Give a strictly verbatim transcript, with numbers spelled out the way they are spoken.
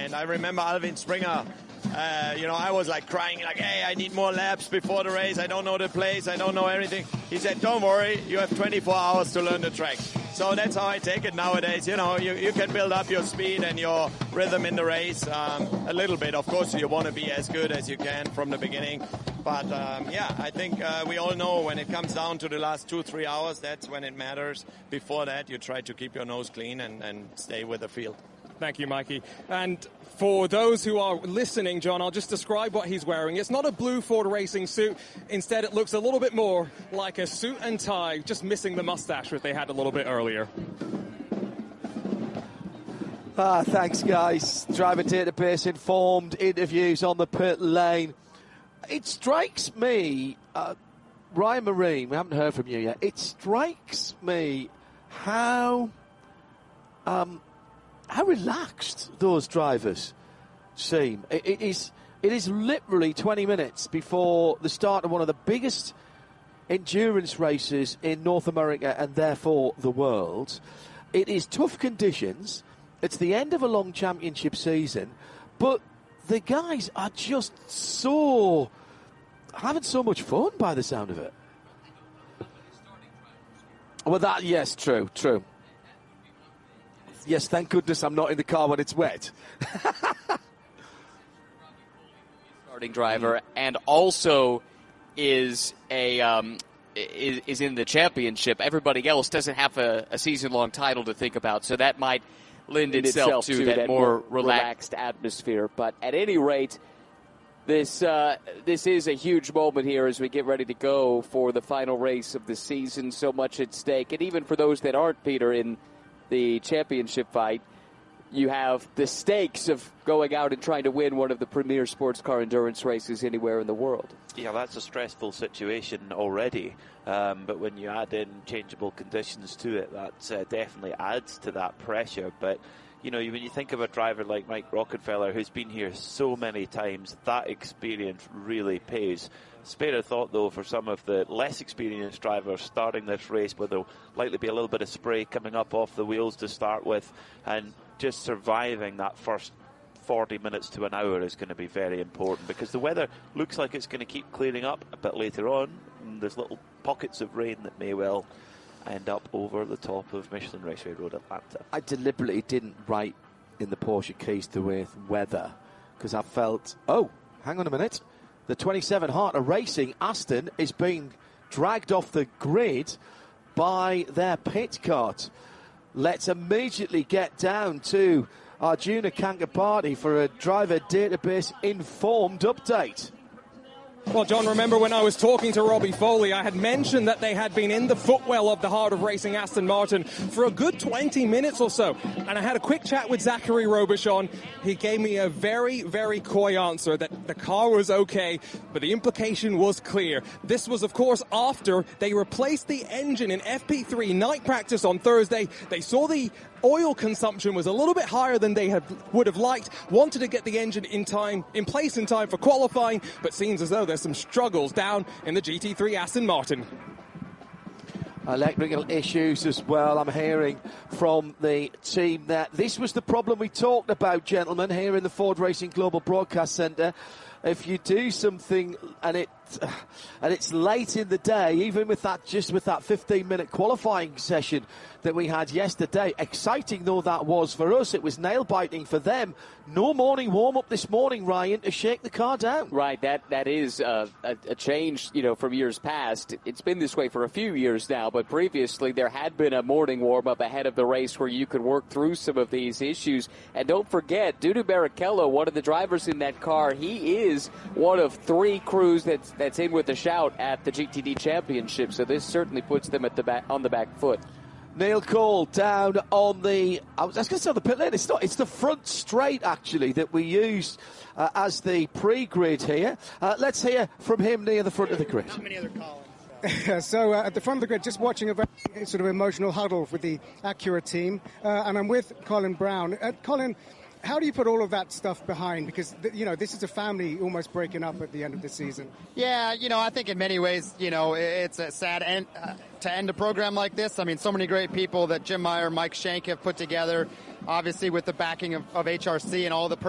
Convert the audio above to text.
And I remember Alvin Springer, uh, you know, I was like crying, like, hey, I need more laps before the race. I don't know the place. I don't know everything. He said, don't worry, you have twenty-four hours to learn the track. So that's how I take it nowadays. You know, you, you can build up your speed and your rhythm in the race um, a little bit. Of course, you want to be as good as you can from the beginning. But, um, yeah, I think uh, we all know when it comes down to the last two, three hours, that's when it matters. Before that, you try to keep your nose clean and, and stay with the field. Thank you, Mikey. And for those who are listening, John, I'll just describe what he's wearing. It's not a blue Ford Racing suit. Instead, it looks a little bit more like a suit and tie, just missing the mustache that they had a little bit earlier. Ah, thanks, guys. Driver database informed interviews on the pit lane. It strikes me, uh, Ryan Marine, we haven't heard from you yet. It strikes me how... Um, How relaxed those drivers seem. It, it is it is literally twenty minutes before the start of one of the biggest endurance races in North America and therefore the world. It is tough conditions. It's the end of a long championship season, but the guys are just so having so much fun by the sound of it. Well, that, yes, true, true. Yes, thank goodness I'm not in the car when it's wet. Starting driver, and also is a um, is, is in the championship. Everybody else doesn't have a, a season-long title to think about, so that might lend in itself, itself to, to that, that more more relaxed. relaxed atmosphere. But at any rate, this uh, this is a huge moment here as we get ready to go for the final race of the season. So much at stake, and even for those that aren't, Peter, in the championship fight, you have the stakes of going out and trying to win one of the premier sports car endurance races anywhere in the world. Yeah, that's a stressful situation already, um, but when you add in changeable conditions to it, that uh, definitely adds to that pressure. But, you know, when you think of a driver like Mike Rockenfeller, who's been here so many times, that experience really pays. Spare a thought, though, for some of the less experienced drivers starting this race, where there'll likely be a little bit of spray coming up off the wheels to start with, and just surviving that first forty minutes to an hour is going to be very important, because the weather looks like it's going to keep clearing up a bit later on. And there's little pockets of rain that may well end up over the top of Michelin Raceway Road, Atlanta. I deliberately didn't write in the Porsche keys to with weather, because I felt, oh, hang on a minute, the twenty-seven Heart of Racing Aston is being dragged off the grid by their pit cart. Let's immediately get down to Arjuna Kankapati for a driver database informed update. Well, John, remember when I was talking to Robbie Foley, I had mentioned that they had been in the footwell of the Heart of Racing Aston Martin for a good twenty minutes or so. And I had a quick chat with Zachary Robichon. He gave me a very, very coy answer that the car was okay, but the implication was clear. This was, of course, after they replaced the engine in F P three night practice on Thursday. They saw the oil consumption was a little bit higher than they had, would have liked, wanted to get the engine in time, in place in time for qualifying, but seems as though there's some struggles down in the G T three Aston Martin. Electrical issues as well, I'm hearing from the team that this was the problem we talked about, gentlemen, here in the Ford Racing Global Broadcast Centre. If you do something and it and it's late in the day, even with that just with that fifteen minute qualifying session that we had yesterday, exciting though that was for us, it was nail biting for them. No morning warm up this morning, Ryan, to shake the car down. Right, that that is uh, a, a change, you know, from years past. It's been this way for a few years now, but previously there had been a morning warm up ahead of the race where you could work through some of these issues. And don't forget, Dudu Barrichello, one of the drivers in that car, he is one of three crews that's that's in with a shout at the G T D Championship. So this certainly puts them at the back on the back foot. Neil Cole down on the, I was going to say on the pit lane, it's not, it's the front straight actually that we used uh, as the pre-grid here. Uh, let's hear from him near the front of the grid. How many other Collins? So uh, at the front of the grid, just watching a very sort of emotional huddle with the Acura team, uh, and I'm with Colin Brown. Uh, Colin, how do you put all of that stuff behind? Because, you know, this is a family almost breaking up at the end of the season. Yeah, you know, I think in many ways, you know, it's a sad end uh, to end a program like this. I mean, so many great people that Jim Meyer, Mike Shank have put together, obviously with the backing of, of H R C and all the